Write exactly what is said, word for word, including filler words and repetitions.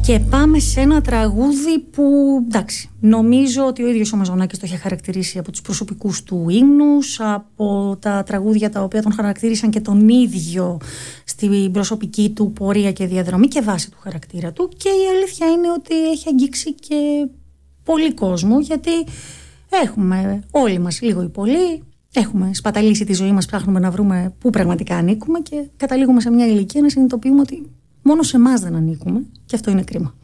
Και πάμε σε ένα τραγούδι που, εντάξει, νομίζω ότι ο ίδιος ο Μαζονάκης το είχε χαρακτηρίσει από τους προσωπικούς του ύμνους, από τα τραγούδια τα οποία τον χαρακτήρισαν και τον ίδιο στην προσωπική του πορεία και διαδρομή και βάση του χαρακτήρα του. Και η αλήθεια είναι ότι έχει αγγίξει και πολύ κόσμο, γιατί έχουμε όλοι μας λίγο ή πολύ, έχουμε σπαταλήσει τη ζωή μας, ψάχνουμε να βρούμε πού πραγματικά ανήκουμε και καταλήγουμε σε μια ηλικία να συνειδητοποιούμε ότι μόνο σε εμάς δεν ανήκουμε, και αυτό είναι κρίμα.